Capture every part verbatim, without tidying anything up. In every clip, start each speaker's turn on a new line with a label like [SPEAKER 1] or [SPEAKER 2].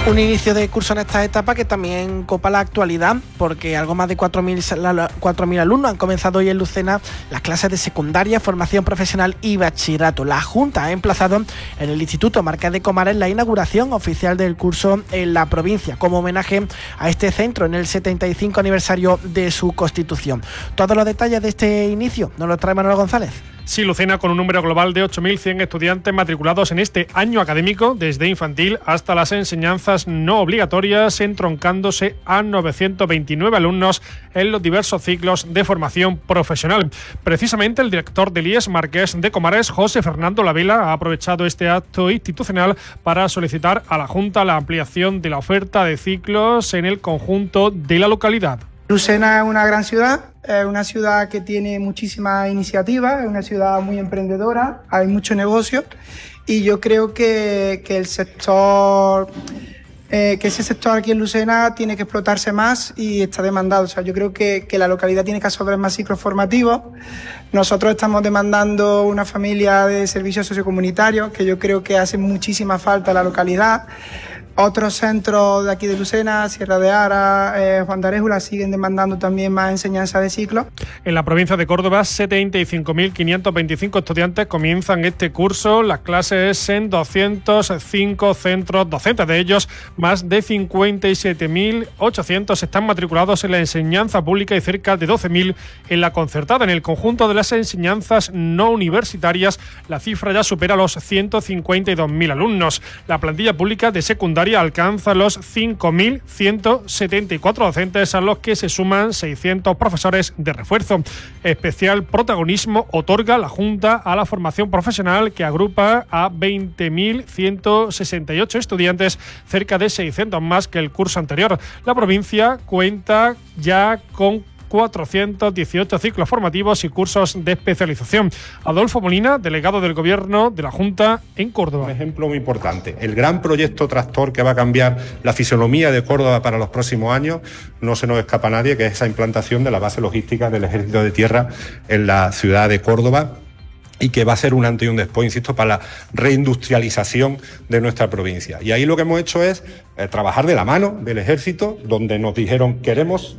[SPEAKER 1] Un inicio de curso en esta etapa que también copa la actualidad, porque algo más de cuatro mil alumnos han comenzado hoy en Lucena las clases de secundaria, formación profesional y bachillerato. La Junta ha emplazado en el Instituto Marqués de Comares la inauguración oficial del curso en la provincia, como homenaje a este centro en el setenta y cinco aniversario de su constitución. Todos los detalles de este inicio nos los trae Manuel González.
[SPEAKER 2] Sí, Lucena, con un número global de ocho mil cien estudiantes matriculados en este año académico, desde infantil hasta las enseñanzas no obligatorias, entroncándose a novecientos veintinueve alumnos en los diversos ciclos de formación profesional. Precisamente el director del I E S Marqués de Comares, José Fernando Lavela, ha aprovechado este acto institucional para solicitar a la Junta la ampliación de la oferta de ciclos en el conjunto de la localidad.
[SPEAKER 3] Lucena es una gran ciudad, es una ciudad que tiene muchísimas iniciativas, es una ciudad muy emprendedora, hay mucho negocio y yo creo que, que el sector, eh, que ese sector aquí en Lucena tiene que explotarse más y está demandado. O sea, yo creo que, que la localidad tiene que absorber más ciclos formativos. Nosotros estamos demandando una familia de servicios sociocomunitarios que yo creo que hace muchísima falta a la localidad. Otros centros de aquí de Lucena, Sierra de Ara, eh, Juan de Aréjula, siguen demandando también más enseñanza de ciclo.
[SPEAKER 2] En la provincia de Córdoba, setenta y cinco mil quinientos veinticinco estudiantes comienzan este curso. Las clases en doscientos cinco centros docentes. De ellos, más de cincuenta y siete mil ochocientos están matriculados en la enseñanza pública y cerca de doce mil en la concertada. En el conjunto de las enseñanzas no universitarias, la cifra ya supera los ciento cincuenta y dos mil alumnos. La plantilla pública de secundaria alcanza los cinco mil ciento setenta y cuatro docentes, a los que se suman seiscientos profesores de refuerzo. Especial protagonismo otorga la Junta a la formación profesional, que agrupa a veinte mil ciento sesenta y ocho estudiantes, cerca de seiscientos más que el curso anterior. La provincia cuenta ya con cuatrocientos dieciocho ciclos formativos y cursos de especialización. Adolfo Molina, delegado del Gobierno de la Junta en Córdoba.
[SPEAKER 4] Un ejemplo muy importante. El gran proyecto tractor que va a cambiar la fisonomía de Córdoba para los próximos años, no se nos escapa a nadie, que es esa implantación de la base logística del Ejército de Tierra en la ciudad de Córdoba, y que va a ser un antes y un después, insisto, para la reindustrialización de nuestra provincia. Y ahí lo que hemos hecho es eh, trabajar de la mano del Ejército, donde nos dijeron queremos...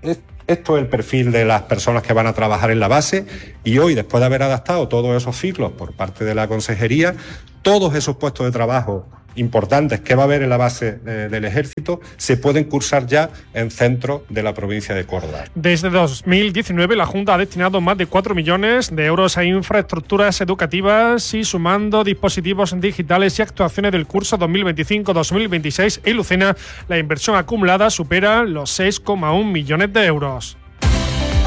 [SPEAKER 4] Esto es el perfil de las personas que van a trabajar en la base, y hoy, después de haber adaptado todos esos ciclos por parte de la Consejería, todos esos puestos de trabajo importantes que va a haber en la base eh, del Ejército se pueden cursar ya en centros de la provincia de Córdoba.
[SPEAKER 2] Desde dos mil diecinueve la Junta ha destinado más de cuatro millones de euros a infraestructuras educativas y sumando dispositivos digitales y actuaciones del curso dos mil veinticinco dos mil veintiséis en Lucena, la inversión acumulada supera los seis coma uno millones de euros.